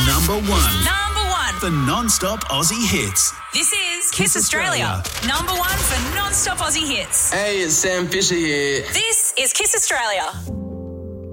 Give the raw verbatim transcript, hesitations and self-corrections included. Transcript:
Number one. Number one. For non-stop Aussie hits. This is Kiss, Kiss Australia. Australia. Number one for non-stop Aussie hits. Hey, it's Sam Fisher here. This is Kiss Australia.